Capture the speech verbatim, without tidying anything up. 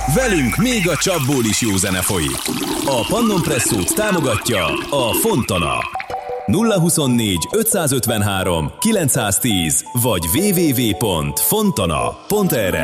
Velünk még a csapból is jó zene folyik. A Pannon Presszót támogatja a Fontana. nulla huszonnégy ötszázötvenhárom kilencszáztíz vagy double-u double-u double-u pont fontana pont r